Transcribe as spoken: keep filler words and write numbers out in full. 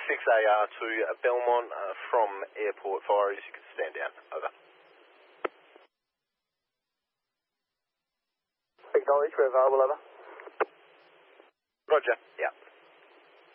six A R to Belmont uh, from airport. Fire as you can stand down. Over. Acknowledge, we're available, over. Roger, yeah.